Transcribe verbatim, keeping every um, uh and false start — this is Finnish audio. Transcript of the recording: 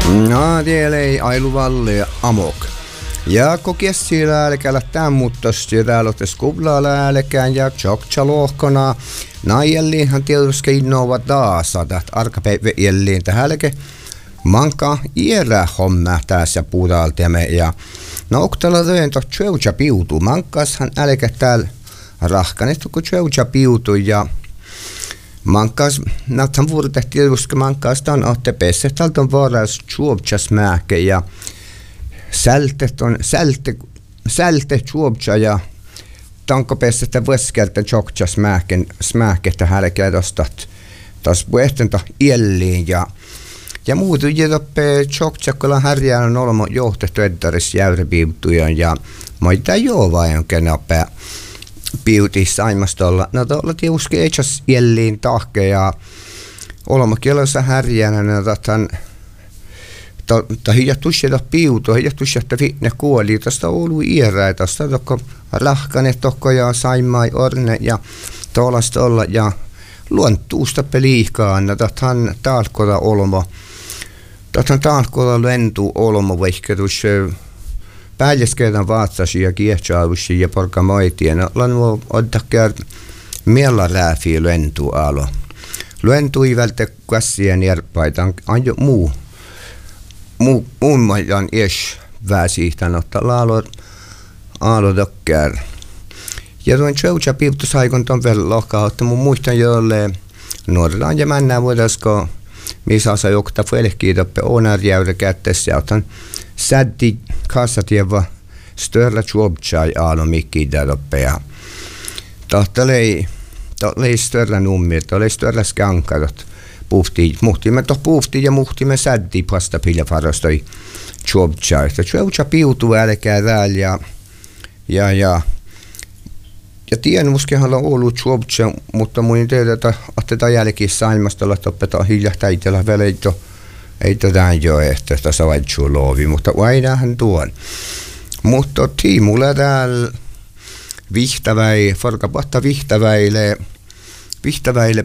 No, tiellä ei ailuvalle amok. Ja kokiessi läälekäällä tämän muuttosti räälotte skublaa läälekään ja tjokcha lohkona. Naijelliinhan tietysti innova taasa, että arkapäivä jelliin tähälke. Manka iärä homma tässä puhutaltiamme ja no oktalla töön toh tjoucha piutu. Mankashan älkä täällä rahkanettu kun tjoucha piutu ja mankas nathan vuorte tietysti mankas tämän ottepessä. Täältä on varas tjuopchas määke ja sältet on sälte sälte tjuopcha ja tankopessa että veskeltä tjokchas määken smääkettä hälkä tostat tos puhtenta ielliin ja ja muutu jetoppe tjokchakolla härjään on olmo johtettu eddaris jäyrepiutujan ja moita joo vai on kenopä piutis aimastolla. No tuolla tiuski eitsas ielliin tahke ja olmo kielossa härjään no totan ta hiljattus jeta piutu hiljattus jeta fitne kuoli tästä olu iärää tästä tokko rahkane tokko ja saimai orne ja tuollaista olla ja luontuusta peliikaan no totan taalkoda olmo totan taalkoda lentu olmo vaikketus päälleskeetan vaatsasi ja kiehtsaavusi ja porka moitien no lanvo oddakkear miellä rääfiä lentu alo lentui välte kassien järppaitan anjo muu muu muun maidan ies väsiihtan ottaa laalo aalo dokkär ja tuon tjoucha piutusaikon ton vielä lohkaa että mun muistan jolle nuorlaan ja männää voidasko missä saa jokta felkiidoppe onarjäyre kättessä ja otan säddi kassatieva störla tjuopchai aalo mikkiidoppe ja tahtalei tahtalei störla nummi tahtalei störla skankadot puhti muhtimme toh puhti ja muhtimme säddi pasta piljafarostoi tjuopchai että tjuopcha piutuu älkää täällä ja ja ja ja tienuskehan on ollut tjuopcha mutta mun tehdä että otetaan jälkeen saimastalla toppetaan hiljahtaitella veleito ei tätä jo että sitä savaitsu loovi mutta vainahan tuon mutta tiimulla täällä vihtäväi forkapatta vihtäväille vihtäväille